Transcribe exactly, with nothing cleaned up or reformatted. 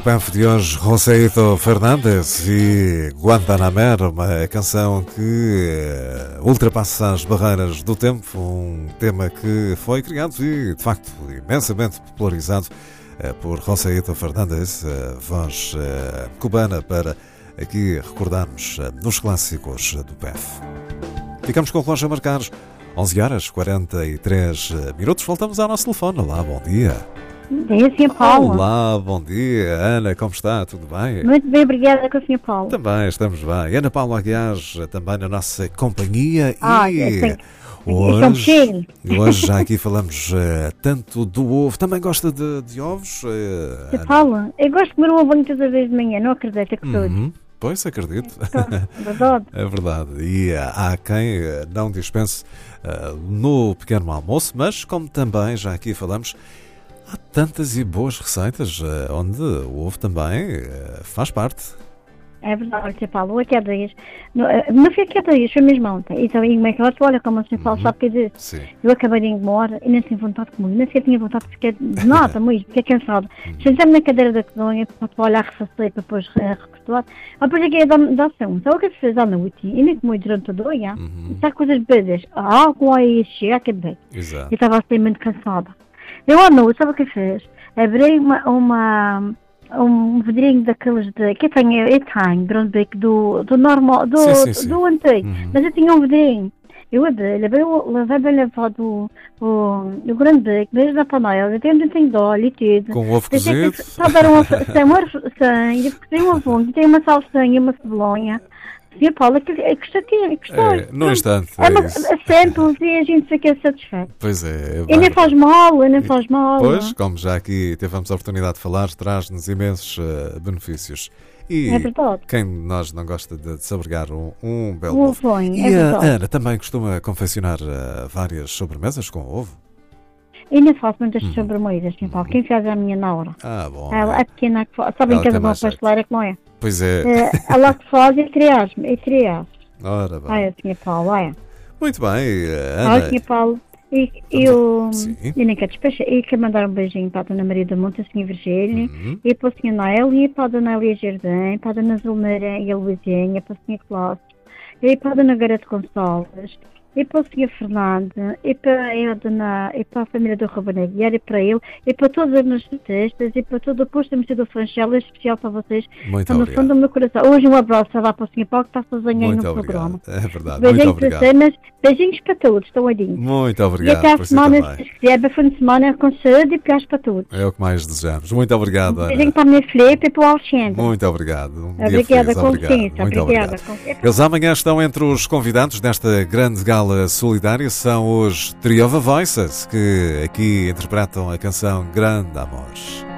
O P de hoje, Joséito Fernandes e Guantanamera, uma canção que ultrapassa as barreiras do tempo, um tema que foi criado e, de facto, imensamente popularizado por Joséito Fernandes, voz cubana, para aqui recordarmos nos clássicos do P F. Ficamos com o relógio a marcar onze horas e quarenta e três minutos. Voltamos ao nosso telefone. Olá, bom dia. Bom dia, senhor Paulo. Olá, bom dia. Ana, como está? Tudo bem? Muito bem, obrigada com o senhor Paulo. Também, estamos bem. Ana Paula Aguiar, também na nossa companhia. Ah, e tenho... hoje, hoje já aqui falamos uh, tanto do ovo. Também gosta de, de ovos? Uh, senhor Paulo, eu gosto de comer um ovinho todas as vezes de manhã, não acredita que todos. Uhum. Pois, acredito. É verdade. É verdade. E uh, há quem uh, não dispense uh, no pequeno almoço, mas como também já aqui falamos, há tantas e boas receitas uh, onde o ovo também uh, faz parte. É verdade, senhor Paulo. Aqui há dias, não, não foi aqui há dias, foi mesmo ontem. Então, como é que ela olha, como o senhor Paulo Uhum. sabe o que dizer. Sim. Eu acabei de ir embora e nem tinha vontade de comer, nem sequer tinha vontade de ficar de nada, mesmo, fiquei cansada. Sentei-me na cadeira da cozinha para olhar, refacei para depois recortar. Depois aqui da ação. Sabe o que fez à noite? E nem comi durante o dia. Uhum. Sabe coisas bebidas? A água e cheia, acabei. Exato. Eu estava assim muito cansada. Eu à noite, sabe o que fez? Abri uma, uma, um vidrinho daqueles de... que eu tenho, eu tenho, grande beco do, do normal, do, Sim, sim, sim. do antigo. Uhum. Mas eu tinha um vidrinho. Eu abri, levei, levei bem levado o, o, o grande beco, desde a panela, até onde tem de óleo e tudo. Com ovo Deixei cozido. que só dar uma, sem uma, sem, depois tem um ovo, tem uma salsinha, uma cebolonha. E a Paula, que gostei, gostei. É, num instante, É, é uma, isso. é simples e a gente fica satisfeito. Pois é. E nem faz mal, e nem faz mal. Pois, como já aqui tivemos a oportunidade de falar, traz-nos imensos uh, benefícios. E É verdade. quem de nós não gosta de, de saborear um, um belo O ovo? ovinho, E é a verdade. Ana também costuma confeccionar uh, várias sobremesas com ovo? E nem faço muitas Uhum. sobremesas, assim, Paulo. Quem faz é a minha Nora. Ah, bom. Ela, a pequena que faz. Sabem Ela que é tem uma mais jeito. pasteleira que não é? Pois é. É, ela que faz e trias-me, e trias. Ora bem. Ai, a senhora Paulo, ai. Muito bem, uh, Ai, Ana. senhor Paulo. E Vamos eu, a- Sim. eu nem quero despachar. E quero mandar um beijinho para a dona Maria da Monte, a senhora Virgínia, Uhum. e para a senhora Nélia, e para a dona Elia Jardim, para a dona Zulmeira e a Luizinha, para a senhora Cláudia, e para a dona Garete Gonçalves, e para o senhor Fernando, e para, e a dona, e para a família do Ruben Aguiar, e para ele, e para todas as nossas testas, e para todo o posto da Missa do Franchel, é especial para vocês, Muito está no obrigado. fundo do meu coração. Hoje um abraço a dar para o senhor Paulo, que está sozinho aí Muito no obrigado. programa. É verdade. Muito Beijinhos para obrigado. vocês, mas beijinhos para todos, estão adinhos. Muito E obrigado. até à por si semana, também. se quiser, bom fim de semana, com saúde e paz para todos. É o que mais desejamos. Muito obrigado, Um Ana. beijinho para a minha Filipe e para o Alexandre. Muito obrigado. Um dia Obrigada, feliz. com Obrigado. licença. Muito Obrigada. obrigado. Com... Eles amanhã estão entre os convidados desta grande gala solidária. São os Triova Voices, que aqui interpretam a canção Grande Amor.